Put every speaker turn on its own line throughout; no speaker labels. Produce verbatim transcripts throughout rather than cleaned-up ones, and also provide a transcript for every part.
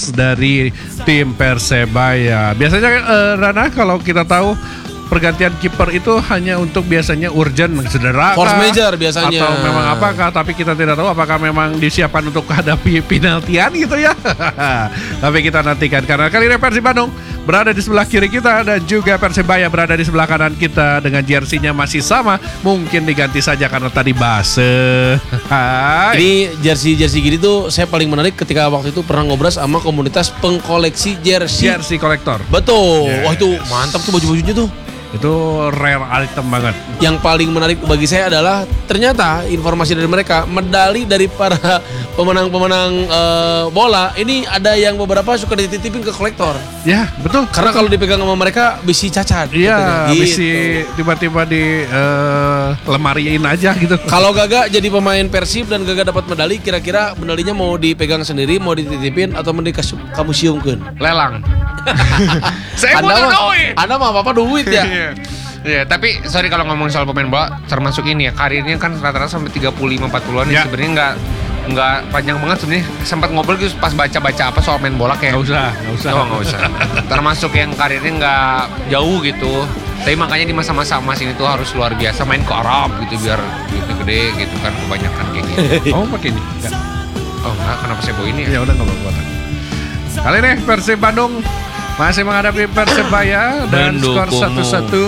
emas dari tim Persebaya. Biasanya uh, Rana, kalau kita tahu pergantian kiper itu hanya untuk biasanya urgent, cedera,
force major biasanya,
atau memang apakah, tapi kita tidak tahu apakah memang disiapkan untuk hadapi penaltian gitu ya. Tapi kita nantikan, karena kali ini Persib Bandung berada di sebelah kiri kita dan juga Persebaya berada di sebelah kanan kita dengan jersinya masih sama, mungkin diganti saja karena tadi base.
Ini jersey-jersey gini tuh saya paling menarik ketika waktu itu pernah ngobrol sama komunitas pengkoleksi jersey.
Jersey kolektor.
Betul.
Yeah.
Wah itu mantap tuh baju-bajunya tuh.
Itu rare item banget.
Yang paling menarik bagi saya adalah ternyata informasi dari mereka, medali dari para pemenang-pemenang uh, bola ini ada yang beberapa suka dititipin ke kolektor.
Ya betul.
Karena kalau dipegang sama mereka bisi cacat.
Iya,
gitu.
bisi tiba-tiba di uh, lemariin aja gitu.
Kalau Gaga jadi pemain Persib dan Gaga dapat medali, kira-kira medalinya mau dipegang sendiri, mau dititipin, atau mau dikasih kamu siumkeun?
Lelang.
Saya mau duit.
Anda mah apa-apa duit ya.
Iya, yeah, tapi sorry kalau ngomongin soal pemain bola, termasuk ini ya, karirnya kan rata-rata sampai tiga puluh lima empat puluhan ya. Sebenarnya enggak enggak panjang banget sebenarnya. Sempat ngobrol gitu pas baca-baca apa soal main bola kayak
Enggak usah, enggak usah.
Oh, enggak usah. Termasuk yang karirnya enggak jauh gitu. Tapi makanya di masa-masa emas ini tuh harus luar biasa, main ke Arab gitu biar duitnya gede gitu kan, kebanyakan kayak gitu.
Oh, pakai ini. Enggak.
Oh, enggak, kenapa saya bawa ini ya?
Ya udah, enggak apa-apa. Kali ini Persib Bandung masih menghadapi Persebaya dan skor satu satu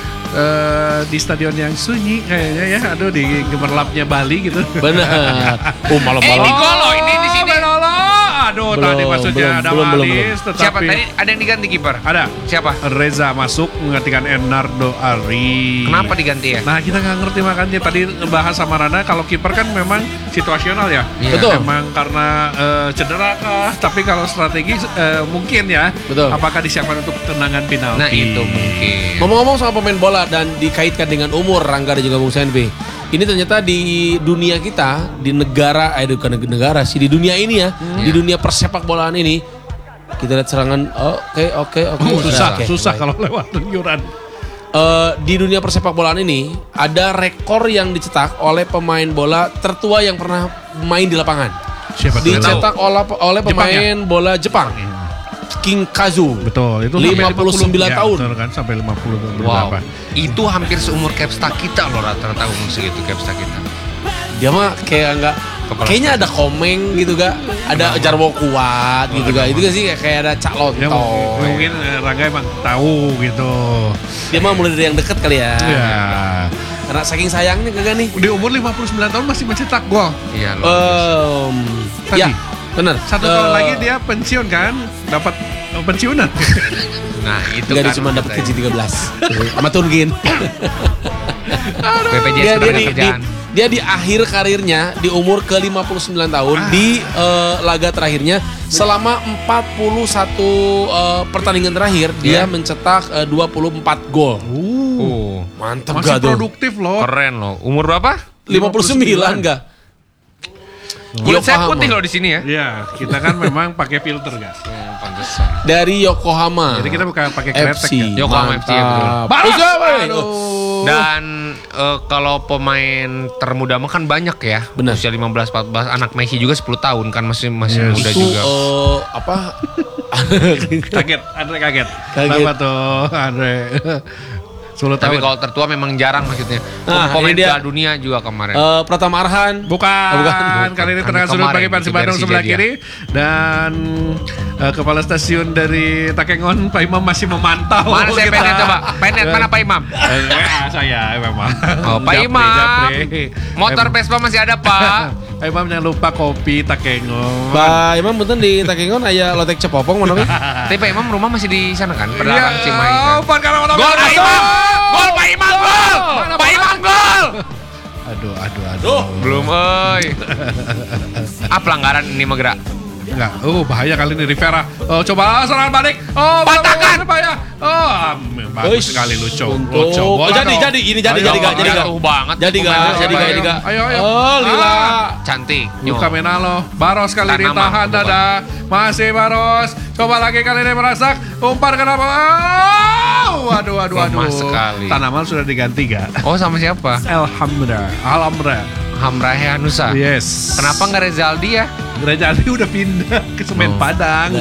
uh, di stadion yang sunyi kayaknya ya. Aduh, di gemerlapnya Bali gitu.
Benar. Oh, malam-malam.
Eh, ini gol loh, ini di sini.
Aduh,
Belum,
tadi maksudnya
belum,
ada
belum, belum,
Walis, tetapi
Siapa tadi ada yang diganti kiper?
ada
Siapa?
Reza masuk menggantikan Enardo Ari.
Kenapa diganti ya?
Nah, kita nggak ngerti, makanya tadi ngebahas sama Rana kalau kiper kan memang situasional ya.
Iya.
Betul.
Memang karena uh, cedera kah, tapi kalau strategi uh, mungkin ya.
Betul.
Apakah disiapkan untuk tendangan penalti?
Nah, itu mungkin.
Ngomong-ngomong soal pemain bola dan dikaitkan dengan umur, Rangga dan juga Bung Senpi. Ini ternyata di dunia kita, di negara, eh bukan negara sih, di dunia ini ya,
Hmm.
di dunia persepak bolaan ini, kita lihat serangan, oke oke oke.
Oh, susah,
Oke.
susah kalau lewat iuran.
Uh, di dunia persepak bolaan ini ada rekor yang dicetak oleh pemain bola tertua yang pernah main di lapangan.
Siapa tuh?
Dicetak oleh oleh
Jepang
pemain
ya?
bola Jepang, King Kazu.
Betul, itu
lima puluh sembilan
ya,
tahun.
Betul kan, sampai lima puluh
Wow,
berapa.
itu hampir seumur Capsta kita loh, rata-rata umur segitu Capsta kita.
Dia mah kayak enggak,
Kepala
kayaknya ada komeng gitu ga, ada jarwo kuat gitu ga, itu gak sih kayak ada cak
Ya,
lontong.
mungkin, mungkin eh, Rangga emang tahu gitu.
Dia mah mulai dari yang deket kali ya.
Ya.
Karena saking sayangnya kagak nih.
Di umur lima puluh sembilan tahun masih mencetak gol.
Iya loh.
Um,
Tadi.
ya, benar.
Satu
Eh,
tahun lagi dia pensiun kan, dapat eh, pensiunan.
Nah, itu
Enggak, dia
kan
cuma dapat gaji tiga belas sama Turgin.
B P J S
dia, dia,
tenaga
di, di,
kerjaan.
dia di akhir karirnya di umur ke lima puluh sembilan tahun
Ah.
di eh, laga terakhirnya selama empat puluh satu eh, pertandingan terakhir dia
Iya.
mencetak eh, dua puluh empat gol.
Oh,
Mantap
Masih
gak tuh?
produktif loh.
keren loh. Umur berapa?
lima puluh sembilan gak?
Kulit saya
Yokohama.
putih loh di sini ya.
Iya, kita kan memang pakai filter guys.
Hmm, pantesan.
Dari Yokohama.
Jadi kita bukan pakai kretek
F C.
ya.
Yokohama F C, ya, betul.
Baros!
Aduh.
Dan eh, kalau pemain termuda mah kan banyak ya.
Benar.
Usia lima belas empat belas, anak Messi juga sepuluh tahun kan, masih masih
Yes.
muda
itu
juga.
eh, apa?
Kaget, Andre kaget.
Kaget.
Kenapa tuh, Andre? sepuluh
Tapi
tahun.
kalau tertua memang jarang maksudnya.
Nah,
Pemain
ini dia.
Piala Dunia juga kemarin.
Eh, Pratama Arhan.
Bukan,
Oh, bukan.
kali ini
Bukan.
tendangan sudut
Kemarin
bagi Persib
itu
Bandung
jersey
sebelah
dia.
kiri. Dan eh, kepala stasiun dari Takengon, Pak Imam masih memantau.
Mana saya
kita.
Penet coba? Penet mana Pak Imam?
Eh, saya memang.
Oh, Pak
Japri,
Imam.
Japri.
Motor
Em-
Vespa masih ada, Pak.
Pak Imam jangan lupa kopi Takengon.
Pak Imam betul di Takengon aya lotek cepopong mana?
Tapi Pak Imam rumah masih di sana kan?
Iya,
Pedalaman Cimahi kan?
Umpan karena motor
Gol Pak
masuk.
Imam! Gol Pak Imam! Gol!
Mana,
Pak
mana?
Imam gol!
Aduh, aduh, aduh.
Belum, oi. Ah, pelanggaran ini mah gerak.
Enggak, oh bahaya kali ini Rivera. Oh coba serangan balik. Oh
Patakan!
bahaya. Oh bagus
Uish,
sekali Luco.
untuk-
Luco.
Oh,
Bola
jadi
dong.
jadi ini jadi
Ayo,
jadi gak jadi
ayo.
gak
Jauh banget.
jadi gak
Pemain
jadi
Persebaya.
gak jadi gak.
Ayo, ayo.
Oh Lila.
Ah.
Cantik.
Luka Menalo, Baros kali ini
Tanaman,
tahan
bukan.
dada. Masih Baros. Coba lagi kali ini merasak. Umpan kenapa? Oh, waduh, waduh, waduh.
Lemah sekali.
Tanaman sudah diganti gak?
Oh, sama siapa?
Alhamdulillah, Alhamdulillah.
Hamrahe Hanusa.
Yes.
Kenapa nggak Rezaldi ya?
Reza Ali udah pindah ke Semen
Oh.
Padang.